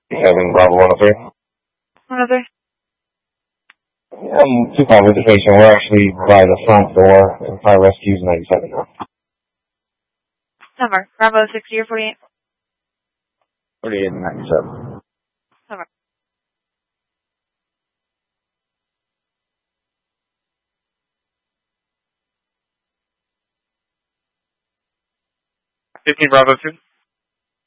Having Bravo 103. 103. 2-call visitation. We're actually by the front door in Fire Rescues 97 now. Number, Bravo 60 or 48? 48 and 97. Number. 15 Bravo 2.